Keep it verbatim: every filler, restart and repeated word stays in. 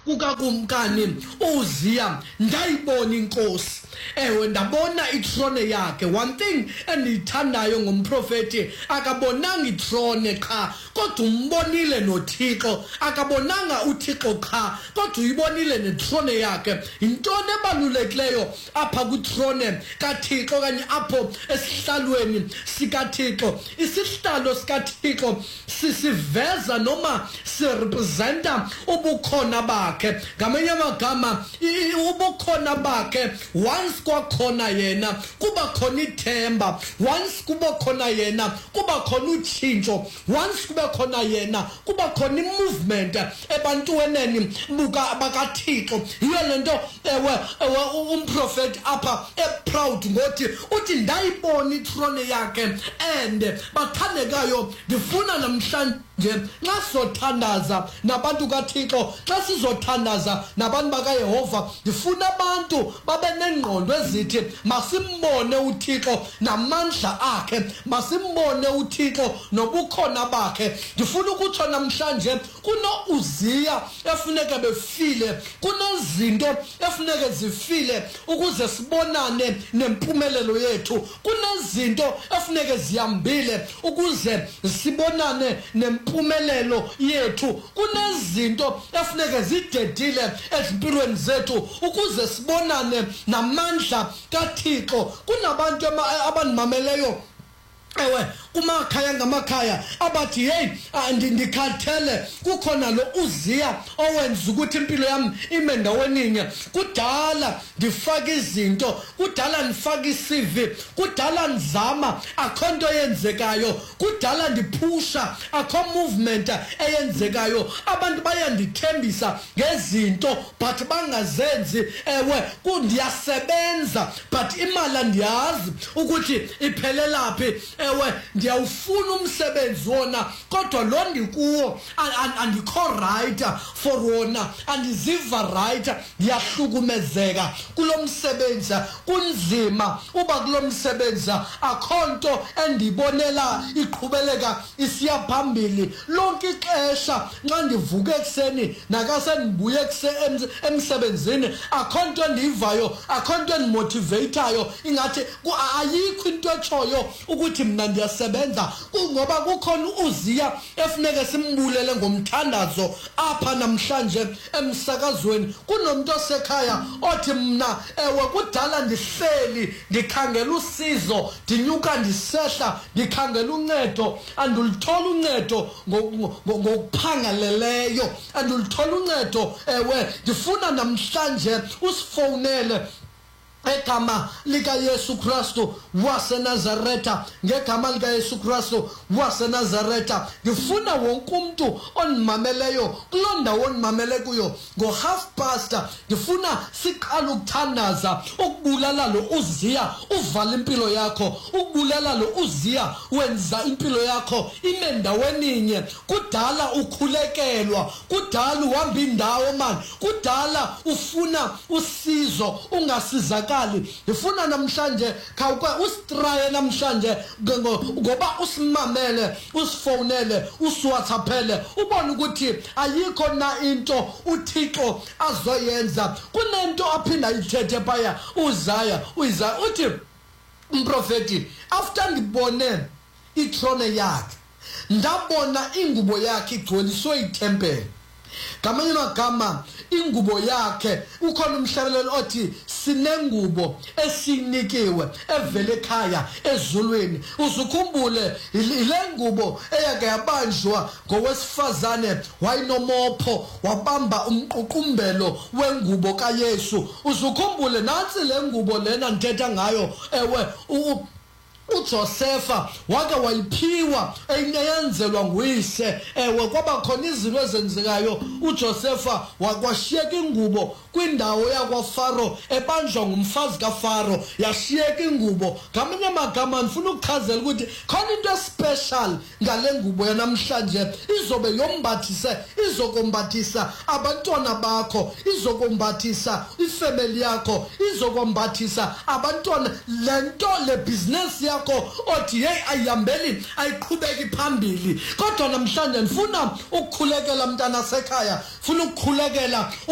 kukakumkani uZiya ndayibona inkosi. Ewe ndabona ithrone yakhe. One thing endiyithandayo ngomprofeti, akabonanga ithrone qha kodwa umbonile noThixo. Akabonanga uThixo qha kodwa uyibonile nethrone yakhe. Intoni ebalulekileyo apha kwithrone kaThixo kanye apho esihlalweni sikaThixo? Isihlalo sikaThixo sisiveza noma sirepresenta ubukhona bakhe. Ngamanye amagama ubukhona bakhe, once kwakhona yena kuba khona ithemba, once kuba khona yena kuba khona utshintsho, once kuba khona yena kuba khona imovement ebantweneni buka bakaThixo. Yiyo lento ewe umprofeti apha eproud ngothi uthi ndayibona ithrone yakhe. And bathandekayo, ndifuna namhlanje nxa sizothandaza nabantu kaThixo, xa sizothandaza nabantu bakaYehova, ndifuna abantu babe nengqondo ezithi masimbone uThixo namandla akhe, masimbone uThixo nobukhona bakhe. Ndifuna ukutsho namhlanje kuno uZiya efuneke befile, kunezinto efuneke zifile ukuze sibonane nempumelelo yethu, kunezinto efuneke zihambile ukuze sibonane nempumelelo yethu, kunezinto efuneke zidedile ezimpilweni zethu ukuze sibonane namandla kaThixo. Kunabantu abanimameleyo ewe kumakhaya ngamakhaya abathi hey ndikhathele, kukhona lo uZiya owenza ukuthi impilo yami ime ndaweninye. Kudala ndifaka izinto, kudala ndifaka i-C V, kudala ndizama akho nto eyenzekayo, kudala ndiphusha akho movement eyenzekayo. Abantu bayandithembisa ngezinto but bangazenzi. Ewe kundiyasebenza but imali andiyazi ukuthi iphelelaphi. Ewe ndiyawufuna umsebenzi wona kodwa lo ndikuwo andikho right for wona, andiziva right, ndiyahlukumezeka kulo msebenzi, kunzima uba kulo msebenzi akho nto endibonela iqhubeleka isiya phambili. Lonke ixesha nxa ndivuka ekuseni nakasendibuye emsebenzini akho nto endiyivayo, akho nto endimotivateayo, ingathi ayikho into etshoyo ukuthi mna ndiyasebenza. Kungoba kukhona uZiya efuneke simbulele ngomthandazo apha namhlanje emsakazweni. Kunomuntu osekhaya othi mna ewe kudala ndihleli ndikhangela usizo, ndinyuka ndisehla ndikhangela uncedo, andulithola uncedo ngokuphangaleleyo, andulithola uncedo. Ewe ndifuna namhlanje usifowunele ngegama likaYesu Kristu waseNazaretha, ngegama likaYesu Kristu waseNazaretha. Ndifuna wonke umuntu onimameleyo kuloo ndawo onimamele kuyo ngo-half past, ndifuna siqala ukuthandaza ukubulala lo uZiya uvala impilo yakho, ukubulala lo uZiya wenza impilo yakho ime ndaweninye. Kudala ukhulekelwa, kudala uhamba indawo man, kudala ufuna usizo ungasizakali. Ndifuna namhlanje khawukwe usitraye namhlanje ngoba usimamele, usifowunele, usiwhatsappele, ubone ukuthi ayikho na into uThixo azoyenza. Kunento aphinda ithethe phaya uZiya, uZiya uthi umprofeti after ndibone ithrone yakhe, ndabona ingubo yakhe igcweliswe itempele. Ngamanye amagama ingubo yakhe, ukhona umhlabelelo othi sinengubo esinikiwe evele ekhaya ezulwini. Uzukhumbule ile ngubo eyake yabanjwa ngowesifazane wayinomopho wabamba umququmbelo wengubo kaYesu. Uzukhumbule nansi le ngubo lena ndithetha ngayo. Ewe uJosefa wake wayiphiwa eyenzelwa nguyise. Ewe kwaba khona izinto ezenzekayo, uJosefa wakwashiyeka ingubo kwindawo yakwaFaro ebanjwa ngumfazi kaFaro, yashiyeka ingubo. Ngamanye amagama ndifuna ukuchazela ukuthi khona into special ngale ngubo yanamhlanje, izobe yombathise, izokombathisa abantwana bakho, izokombathisa ifamily yakho, izokombathisa abantwana. Lento le business yakho othi hey ayihambeli ayiqhubeki phambili, kodwa namhlanje ndifuna ukukhulekela mntana sekhaya, ndifuna ukukhulekela